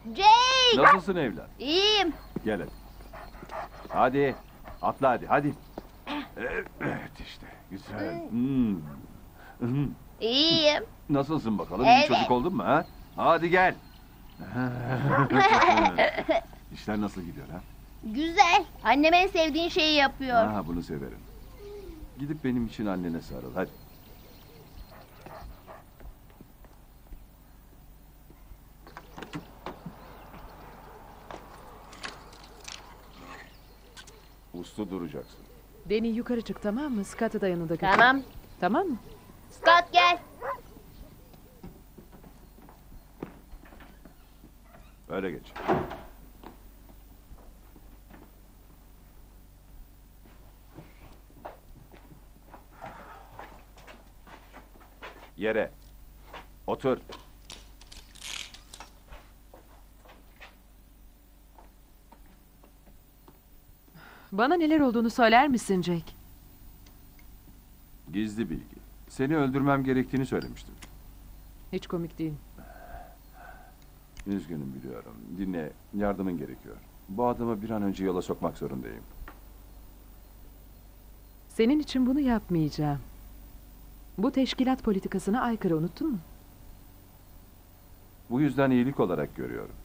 Jake! Nasılsın evlat? İyiyim. Gel hadi. Hadi. Atla hadi hadi. Evet işte. Güzel. İyiyim. Nasılsın bakalım? Evet. İyi çocuk oldun mu ha? Hadi gel. İşler nasıl gidiyor ha? Güzel. Annem en sevdiğin şeyi yapıyor. Ha, bunu severim. Gidip benim için annene sarıl hadi. Uslu duracaksın. Deni yukarı çık, tamam mı? Scott'ı da yanında götür. Tamam. Tamam mı? Scott gel. Öyle geç. Yere. Otur. Bana neler olduğunu söyler misin Jack? Gizli bilgi. Seni öldürmem gerektiğini söylemiştim. Hiç komik değil. Üzgünüm biliyorum. Dinle, yardımın gerekiyor. Bu adamı bir an önce yola sokmak zorundayım. Senin için bunu yapmayacağım. Bu teşkilat politikasına aykırı, unuttun mu? Bu yüzden iyilik olarak görüyorum.